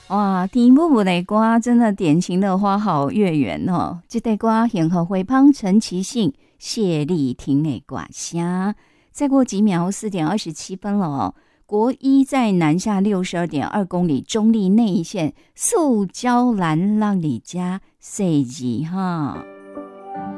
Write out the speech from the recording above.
哇，甜母母的歌真的典型的花好月圆哦。这首歌幸福回放陈其信、谢丽婷的歌声。再过几秒，4:27了哦。国一在南下62.2公里中立内线塑胶栏让你家设计哈。